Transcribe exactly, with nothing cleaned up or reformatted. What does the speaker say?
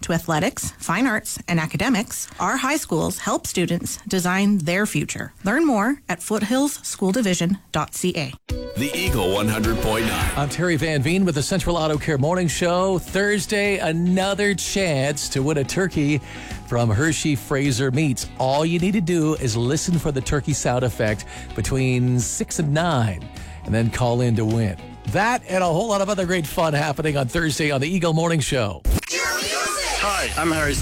to athletics, fine arts, and academics, our high schools help students design their future. Learn more at foothills school division dot c a. The Eagle one hundred point nine. I'm Terry Van Veen with the Central Auto Care Morning Show. Thursday, another chance to win a turkey from Hershey Fraser Meats. All you need to do is listen for the turkey sound effect between six and nine, and then call in to win. That and a whole lot of other great fun happening on Thursday on the Eagle Morning Show. Hi, I'm Harry Styles.